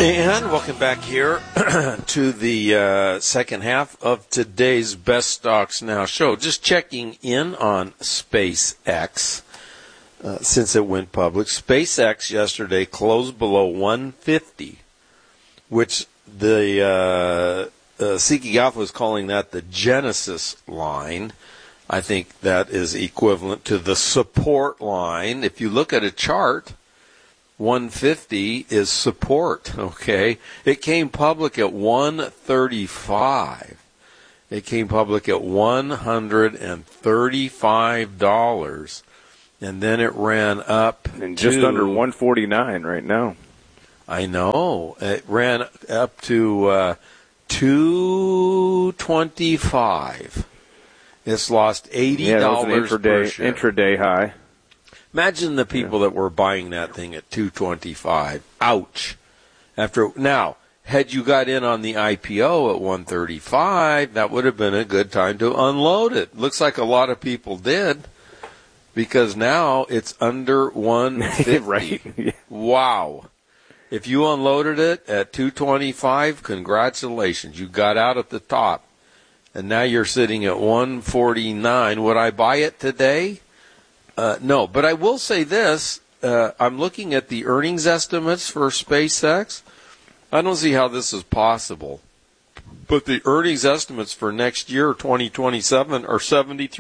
And welcome back here to the second half of today's Best Stocks Now show. Just checking in on SpaceX since it went public. SpaceX yesterday closed below 150, which the Seeking Alpha was calling that the Genesis line. I think that is equivalent to the support line. If you look at a chart, 150 is support, okay? It came public at 135. It came public at $135, and then it ran up and just under 149 right now. I know. It ran up to 225. It's lost $80 per share. Intraday high. Imagine the people that were buying that thing at 225. Ouch. Now, had you got in on the IPO at 135, that would have been a good time to unload it. Looks like a lot of people did, because now it's under 150. Right. Yeah. Wow. If you unloaded it at 225, congratulations. You got out at the top. And now you're sitting at 149. Would I buy it today? No, but I will say this. I'm looking at the earnings estimates for SpaceX. I don't see how this is possible. But the earnings estimates for next year, 2027, are 73